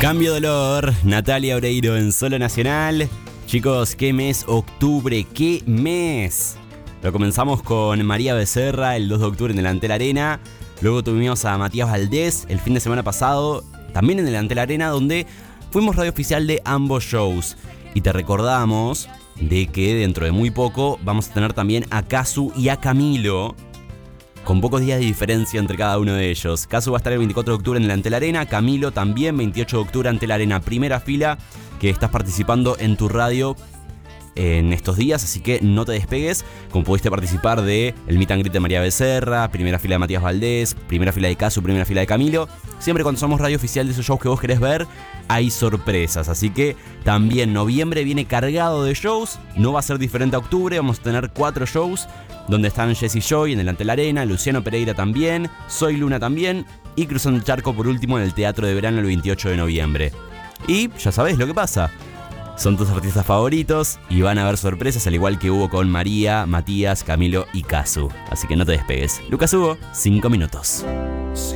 Cambio de olor, Natalia Oreiro en Solo Nacional. Chicos, ¿qué mes? Octubre, ¿qué mes? Lo comenzamos con María Becerra el 2 de octubre en el Antel Arena. Luego tuvimos a Matías Valdés el fin de semana pasado, también en el Antel Arena, donde fuimos radio oficial de ambos shows. Y te recordamos de que dentro de muy poco vamos a tener también a Casu y a Camilo, con pocos días de diferencia entre cada uno de ellos. Casu va a estar el 24 de octubre en el Antel Arena, Camilo también 28 de octubre Antel Arena, primera fila, que estás participando en tu radio en estos días, así que no te despegues. Como pudiste participar de el Meet and Greet de María Becerra, primera fila de Matías Valdés, primera fila de Casu, primera fila de Camilo. Siempre cuando somos radio oficial de esos shows que vos querés ver, hay sorpresas, así que también noviembre viene cargado de shows. No va a ser diferente a octubre, vamos a tener 4 shows donde están Jessy Joy en el Antel Arena, Luciano Pereira también, Soy Luna también, y Cruzando el Charco por último en el Teatro de Verano el 28 de noviembre. Y ya sabés lo que pasa. Son tus artistas favoritos y van a haber sorpresas, al igual que hubo con María, Matías, Camilo y Casu. Así que no te despegues. Lucas Hugo, 5 minutos.